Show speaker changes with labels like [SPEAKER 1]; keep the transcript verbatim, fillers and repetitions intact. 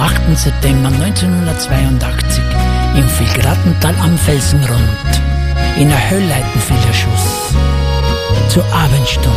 [SPEAKER 1] achten September neunzehnhundertzweiundachtzig im Vilgratental am Felsengrund. In der Höllleiten fiel der Schuss. Zur Abendstunde